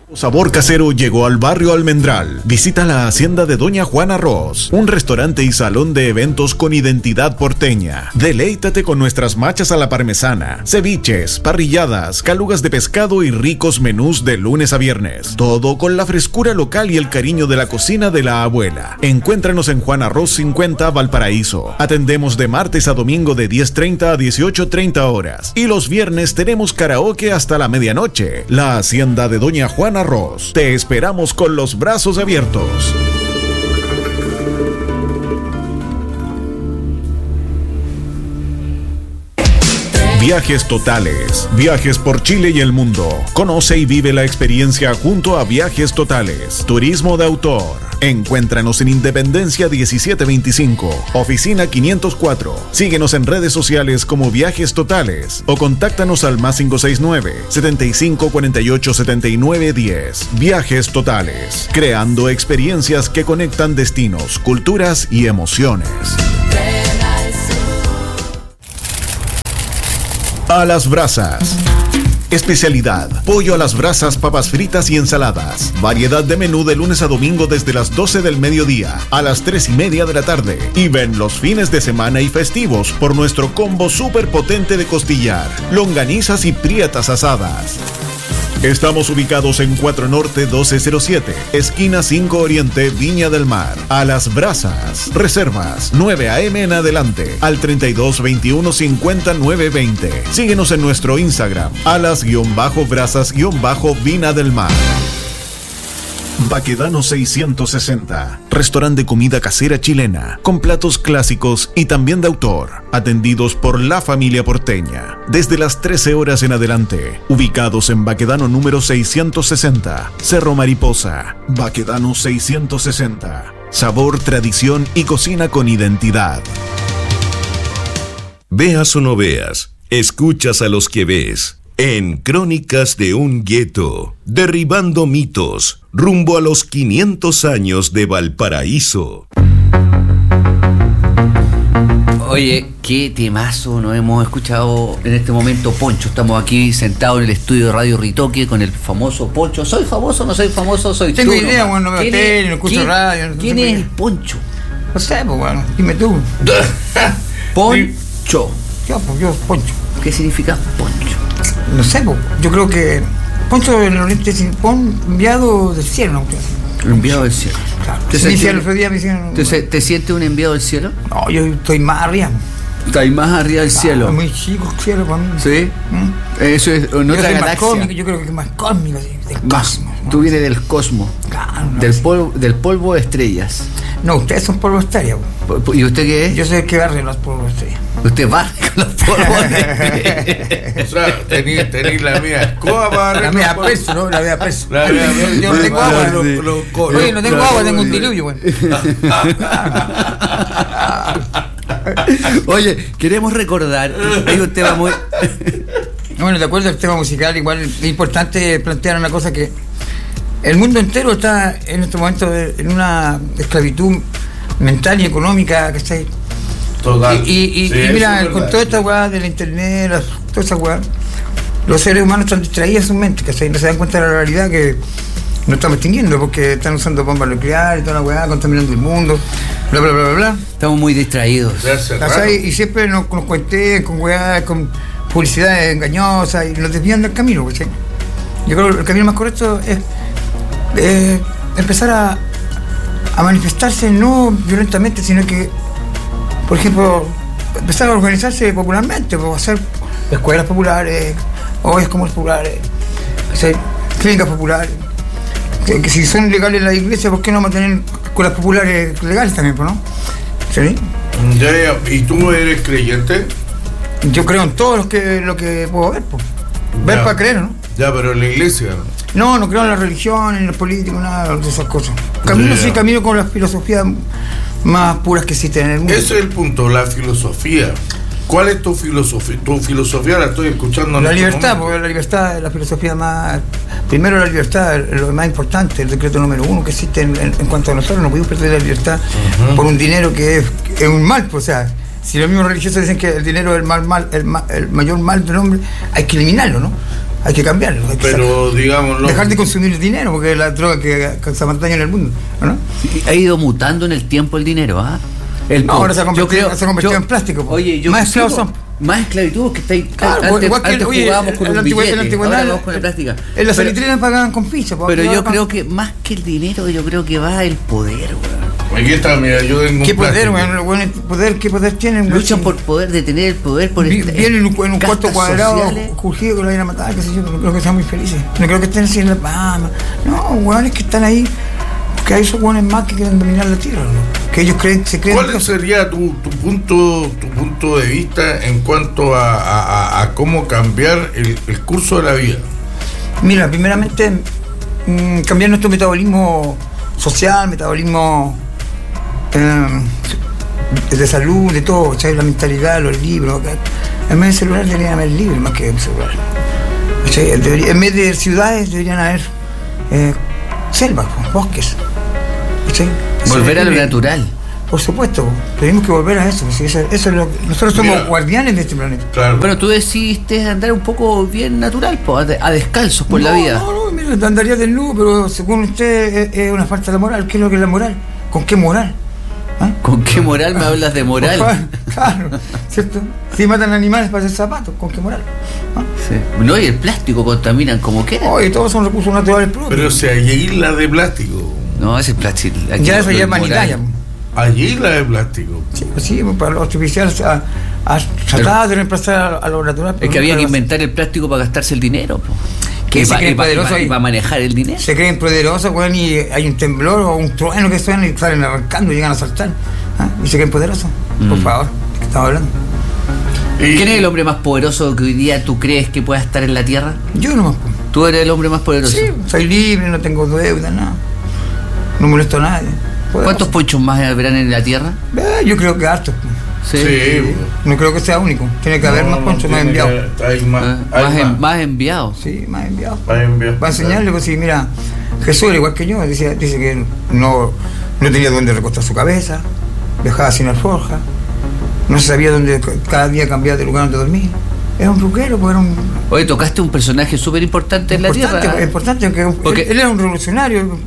Sabor casero llegó al barrio Almendral. Visita la hacienda de Doña Juana Ross, un restaurante y salón de eventos con identidad porteña. Deleítate con nuestras machas a la parmesana, ceviches, parrilladas, calugas de pescado y ricos menús de lunes a viernes. Todo con la frescura local y el cariño de la cocina de la abuela. Encuéntranos en Juana Ross 50, Valparaíso. Atendemos de martes a domingo de 10:30 a 18:30 horas. Y los viernes tenemos karaoke hasta la medianoche. La hacienda de Doña Juana Ross. Te esperamos con los brazos abiertos. Viajes Totales. Viajes por Chile y el mundo. Conoce y vive la experiencia junto a Viajes Totales. Turismo de autor. Encuéntranos en Independencia 1725, oficina 504. Síguenos en redes sociales como Viajes Totales o contáctanos al +569 75 48 79 10. Viajes Totales, creando experiencias que conectan destinos, culturas y emociones. A las brasas. Especialidad: pollo a las brasas, papas fritas y ensaladas. Variedad de menú de lunes a domingo desde las 12 del mediodía a las 3:30 de la tarde. Y ven los fines de semana y festivos por nuestro combo súper potente de costillar, longanizas y prietas asadas. Estamos ubicados en 4 Norte 1207, esquina 5 Oriente, Viña del Mar. A las brasas. Reservas 9 a.m. en adelante al 32 21 50 920. Síguenos en nuestro Instagram, alas-brasas-vina del Mar. Baquedano 660, restaurante de comida casera chilena, con platos clásicos y también de autor, atendidos por la familia porteña, desde las 13 horas en adelante, ubicados en Baquedano número 660, Cerro Mariposa. Baquedano 660, sabor, tradición y cocina con identidad. Veas o no veas, escuchas a los que ves. En Crónicas de un Gueto, derribando mitos, rumbo a los 500 años de Valparaíso. Oye, qué temazo nos hemos escuchado en este momento, Poncho. Estamos aquí sentados en el estudio de Radio Ritoque con el famoso Poncho. ¿Soy famoso o no soy famoso? Soy Tengo tú. idea, bueno, no veo tele, no escucho radio. ¿Quién es el Poncho? No sé, pues bueno, dime tú. Poncho. Yo, Poncho. ¿Qué significa Poncho? No sé, pues, yo creo que Poncho en el oriente es enviado del cielo, ¿no? Enviado del cielo. Claro. El otro día me hicieron... ¿Te sientes un enviado del cielo? No, yo estoy más arriba. Estás más arriba del cielo. Es muy chico el cielo para mí. ¿Sí? Eso es en otra galaxia. Yo creo que es más cósmico, del cosmos. ¿No? Tú vienes del cosmos. Claro. No, del polvo de estrellas. No, ustedes son polvo de estrella. ¿Y usted qué es? Yo soy el que barre los polvos de estrella. Usted barre con los polvos de estrella. O sea, tenés la mía escoba para barrer. La mía peso, ¿no? La mía peso. Yo no tengo agua. Oye, no tengo agua, tengo un diluvio, bueno. Oye, queremos recordar, hay un tema muy... Bueno, de acuerdo al tema musical, igual es importante plantear una cosa, que el mundo entero está en este momento en una esclavitud mental y económica, que está ahí. Total. Y mira, con toda esta weá de la internet, toda esa weá, los seres humanos están distraídos en su mente, que no se dan cuenta de la realidad que no estamos extinguiendo, porque están usando bombas nucleares, toda la weá, contaminando el mundo, bla, bla, bla, bla, bla. Estamos muy distraídos. Y siempre nos cuentean con weá, con publicidades engañosas, y nos desvían del camino, ¿sí? Yo creo que el camino más correcto es empezar a manifestarse no violentamente, sino que, por ejemplo, empezar a organizarse popularmente, hacer escuelas populares, ollas comunes populares, hacer clínicas populares. Que si son legales las iglesias, ¿por qué no mantener escuelas populares legales también, ¿no? ¿Sí? Ya. ¿Y tú eres creyente? Yo creo en todo lo que puedo ver, pues. Ver para creer, ¿no? Ya, pero en la iglesia. No creo en la religión, en los políticos, nada de esas cosas. Camino con las filosofías más puras que existen en el mundo. Ese es el punto, la filosofía. ¿Cuál es tu filosofía? Tu filosofía la estoy escuchando. La libertad, porque la libertad es la filosofía más... Primero la libertad es lo más importante, el decreto número 1 que existe en cuanto a nosotros. No podemos perder la libertad por un dinero que es un mal, pues, o sea, si los mismos religiosos dicen que el dinero es el mayor mal del hombre, hay que eliminarlo, ¿no? hay que cambiarlo. Pero, digámoslo. Dejar de consumir el dinero, porque es la droga que causa más daño en el mundo, ¿no? Sí, ha ido mutando en el tiempo el dinero, ¿ah? Ahora se ha convertido en plástico. Oye, más esclavos son. Más esclavitud, que está ahí. Claro, igual que antes jugábamos con un billete, ahora vamos con la plástica. En las salitrinas pagaban con ficha. Pero yo creo que más que el dinero, yo creo que va el poder, weón. Aquí está, mira, yo tengo ¿Qué poder, weón? ¿Qué poder tienen? Luchan por poder, de tener el poder, por vienen en un cuarto cuadrado, curgido, que lo vayan a matar, qué sé yo, no creo que sean muy felices. No creo que estén así en la Bahamas. No, weones que están ahí, que hay esos weones más que quieren dominar la tierra, ¿no? Que ellos se creen. ¿Cuál sería tu punto de vista en cuanto a cómo cambiar el curso de la vida? Mira, primeramente, cambiar nuestro metabolismo social, metabolismo de salud, de todo, ¿sabes? La mentalidad, los libros. En vez de celular deberían haber libros más que un celular. En vez de ciudades deberían haber selvas, bosques. ¿Sí? Volver a lo natural. Por supuesto, tenemos que volver a eso. ¿Sí? Eso es nosotros somos guardianes de este planeta. Claro. Bueno, tú decidiste andar un poco bien natural, a descalzos por la vida. No, mira, andaría desnudo, pero según usted es una falta de moral. ¿Qué es lo que es la moral? ¿Con qué moral? ¿Ah? ¿Con qué moral me hablas de moral? Claro, ¿cierto? Si matan animales para hacer zapatos, ¿con qué moral? ¿Ah? Sí. No, y el plástico contaminan como quieran. Oye, todos son recursos naturales propios. Pero si hay islas de plástico. No, ese plástico. Ya eso ya es vanidad. Hay islas de plástico. Sí, para los artificiales trataban de reemplazar a lo natural. Es que había que inventar el plástico para gastarse el dinero. Que se creen poderosos y para manejar el dinero. Se creen poderosos, weón, y hay un temblor o un trueno que suena y salen arrancando y llegan a saltar. ¿Ah? Y se creen poderosos. Por favor, ¿de qué estamos hablando? ¿Quién es el hombre más poderoso que hoy día tú crees que pueda estar en la Tierra? Yo nomás. ¿Tú eres el hombre más poderoso? Sí, soy libre, no tengo deuda, nada. No molesto a nadie. ¿Cuántos ponchos más habrán en la Tierra? Yo creo que hartos. Sí. No creo que sea único. Tiene que haber más ponchos, más enviados. Más enviados. Sí, más enviados. Para enseñarle, pues sí, mira, Jesús era igual que yo, dice que no tenía dónde recostar su cabeza, viajaba sin alforja, no se sabía dónde cada día cambiaba de lugar donde dormir. Era un ruquero, pues era un... Oye, tocaste un personaje súper importante en la Tierra. Importante, porque él era un revolucionario,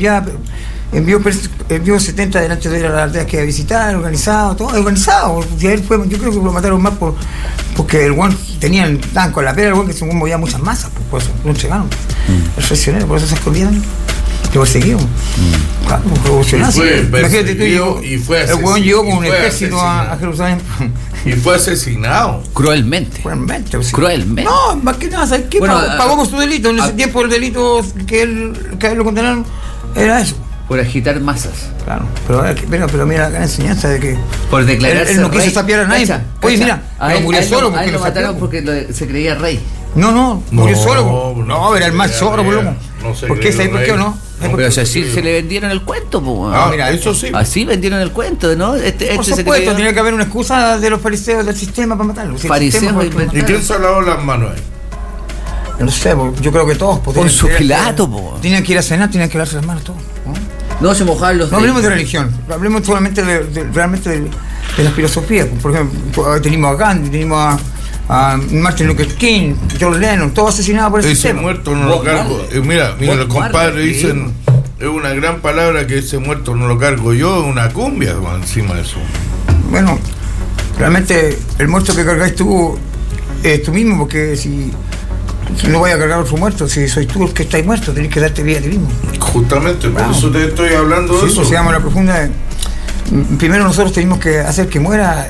envió 70 delante de las aldeas que iba a visitar, organizado, todo organizado. Y él fue, yo creo que lo mataron más porque el guan estaban con la pera, el guan que se movía muchas masas, por eso lo entregaron. El traicionero, por eso se escondían. Lo perseguimos. Claro, revolucionario. Imagínate tú y fue asesinado. El guan llegó con un ejército a Jerusalén. Y fue asesinado. Cruelmente. Pues, sí. Cruelmente. No, más que nada, ¿sabes qué? Bueno, pagó por su delito. En ese tiempo el delito que él lo condenaron era eso. Por agitar masas. Claro, pero mira la enseñanza de que por declararse él no quiso sapear a nadie. Oye, mira, murió solo porque lo mataron porque se creía rey. No, murió solo. No, era el más zorro, por loco. No sé. ¿Por qué? ¿Sabes por qué o no? Pero así se le vendieron el cuento, mira, eso sí. Así vendieron el cuento, ¿no? Por supuesto, tenía que haber una excusa de los fariseos del sistema para matarlo. Fariseos ¿Y quién se lavó las manos ahí? No sé, yo creo que todos. Con su Pilato, tenían que ir a cenar, tenían que lavarse las manos todos. No se mojaban los. No hablemos de religión, hablemos solamente realmente de la filosofía. Por ejemplo, tenemos a Gandhi, tenemos a Martin Luther King, John Lennon, todos asesinados por el sistema. Ese muerto no lo cargo. Mira, los compadres dicen, es una gran palabra que ese muerto no lo cargo yo, es una cumbia encima de eso. Bueno, realmente el muerto que cargáis tú es tú mismo, porque si no voy a cargar otro muerto, si sois tú el que estáis muerto, tenés que darte vida a ti mismo. Justamente, por eso te estoy hablando de eso. Pues se llama la profunda. Primero nosotros tenemos que hacer que muera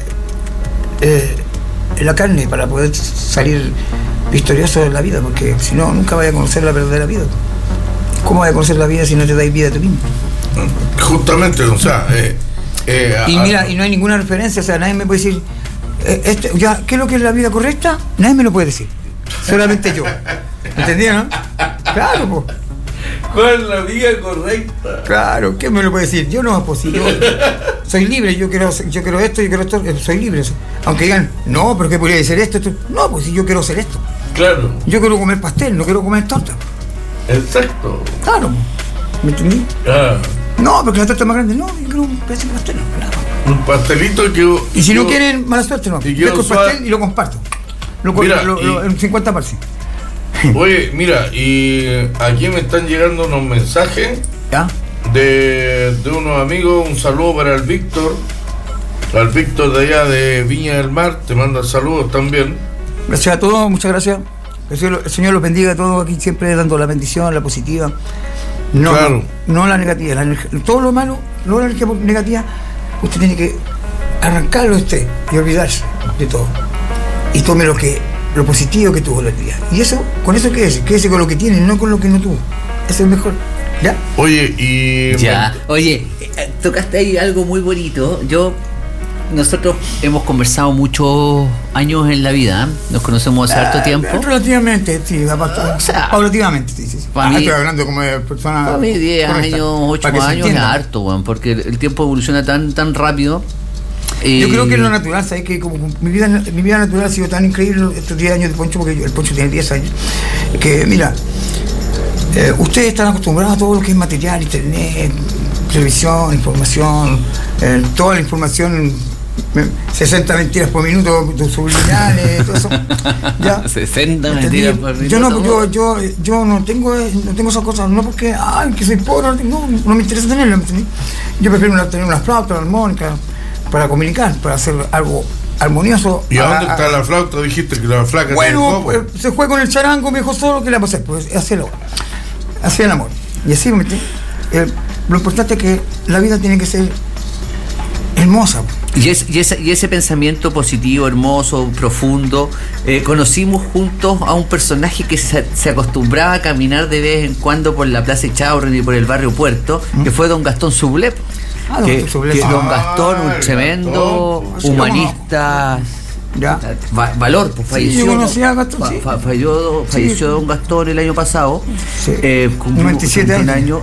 la carne para poder salir victorioso de la vida, porque si no, nunca vaya a conocer la verdadera vida. ¿Cómo vas a conocer la vida si no te dais vida a ti mismo? Justamente, o sea... y mira, y no hay ninguna referencia, o sea, nadie me puede decir, ¿qué es lo que es la vida correcta? Nadie me lo puede decir, solamente yo. ¿Entendieron? Claro, pues. ¿Cuál es la vida correcta? Claro, ¿qué me lo puede decir? Yo no, pues si yo soy libre, yo quiero esto, yo quiero esto, soy libre. Aunque digan, no, pero ¿qué podría ser esto? No, pues si yo quiero hacer esto. Claro. Yo quiero comer pastel, no quiero comer torta. Exacto. Claro, ¿me entendí? Ah. No, porque la torta es más grande. No, yo quiero un pedazo de pastel. Claro. Un pastelito que... Y si no quieren, mala suerte, no. Pesco el pastel y lo comparto. En 50 partes. Oye, mira, y aquí me están llegando unos mensajes. ¿Ya? De unos amigos. Un saludo para el Víctor. Al Víctor de allá de Viña del Mar. Te manda saludos también. Gracias a todos, muchas gracias. El Señor los bendiga a todos aquí, siempre dando la bendición, la positiva. No, claro. No la negativa. Todo lo malo, no la energía negativa, usted tiene que arrancarlo usted y olvidarse de todo. Y tome lo positivo que tuvo el día. Y eso, con eso quédese con lo que tiene, no con lo que no tuvo. Eso es mejor. ¿Ya? Oye, y... Ya, oye, tocaste ahí algo muy bonito. Nosotros hemos conversado muchos años en la vida, ¿eh? Nos conocemos hace harto tiempo. Relativamente, sí, paulativamente, sí. Para mí, estoy hablando como de persona. Para mí 10 años, 8 años es harto, bueno, porque el tiempo evoluciona tan rápido. Yo creo que es lo natural, ¿sabes? Que como mi vida natural ha sido tan increíble estos 10 años de Poncho, porque el Poncho tiene 10 años, que mira, ustedes están acostumbrados a todo lo que es material, internet, televisión, información, toda la información, 60 mentiras por minuto, subliminales, todo eso. ¿Ya? 60 mentiras por minuto. Yo no tengo esas cosas, no porque, que soy pobre, no me interesa tenerlo, ¿entendí? Yo prefiero tener una flauta, una armónica, para comunicar, para hacer algo armonioso. ¿Y a dónde está la flauta? Dijiste que la flaca. Bueno, pues, se fue con el charango, me dijo solo, ¿qué le vamos a hacer? Pues hacerlo, hacer el amor. Y así, ¿me entiendes? Lo importante es que la vida tiene que ser hermosa. Y ese pensamiento positivo, hermoso, profundo, conocimos juntos a un personaje que se acostumbraba a caminar de vez en cuando por la Plaza Echaurren y por el barrio Puerto, que fue don Gastón Sublet. Don Gastón, un tremendo humanista. ¿Ya? Valor, pues falleció. Sí, yo conocía a Gastón, sí. Falleció don Gastón el año pasado. Sí. 97 años.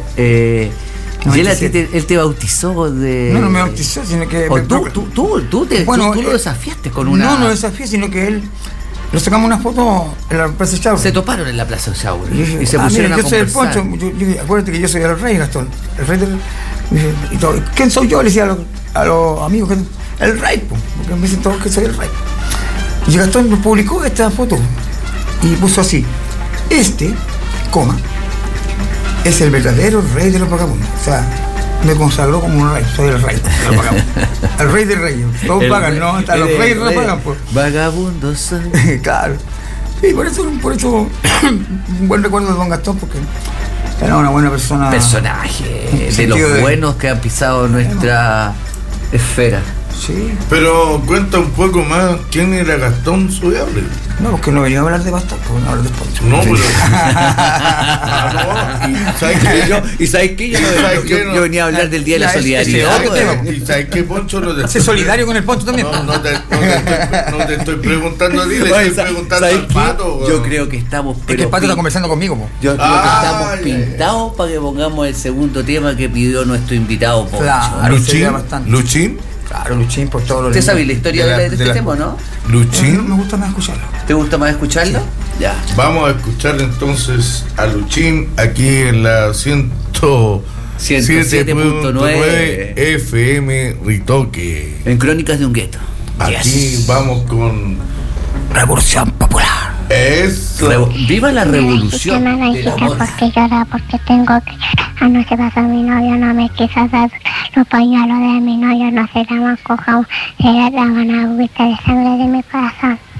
Y él te bautizó de... No me bautizó, sino que... Tú lo desafiaste con una... No lo desafié, sino que él... Lo sacamos una foto en la Plaza Echaurren. Se toparon en la Plaza Echaurren y se pusieron a yo soy el conversar. Poncho, acuérdate que yo soy el rey, Gastón. El rey del... Y todo, ¿quién soy yo? Le decía a los amigos, el rey, porque me dicen todos que soy el rey. Y Gastón me publicó esta foto y puso así: es el verdadero rey de los vagabundos. O sea, me consagró como un rey, soy el rey de los vagabundos. El rey del rey. Todos pagan, ¿no? Hasta los reyes no pagan. Pues. Vagabundos son. Claro. Sí, por eso un buen recuerdo de don Gastón, porque era una buena persona. Personaje de los buenos que han pisado nuestra esfera. Sí. Pero cuenta un poco más, ¿quién era Gastón Subiable? No, porque no venía a hablar de Gastón, porque no hablar de Poncho. No, pero... ¿Y sabes qué? Yo venía a hablar del Día de la Solidaridad. ¿Y sabes qué, Poncho? Sé solidario con el Poncho también. No te estoy preguntando a ti, le estoy preguntando al Pato. Yo creo que estamos... Es que el Pato está conversando conmigo. Yo creo que estamos pintados para que pongamos el segundo tema que pidió nuestro invitado Poncho. Claro, ¿Luchín? Claro, Luchín por todo lo... ¿Usted sabe la historia de este tema, no? ¿Luchín? Me gusta más escucharlo. ¿Te gusta más escucharlo? Sí. Ya. Vamos a escuchar entonces a Luchín aquí en la 107.9 FM Ritoque. En Crónicas de un Gueto. Aquí vamos con Revolución Popular. ¡Viva la revolución! Porque llora, porque tengo que llorar. Anoche pasó mi novio, no me quiso dar los pañuelos de mi novio, no se la han cojado, se la van a agüita de sangre de mi corazón.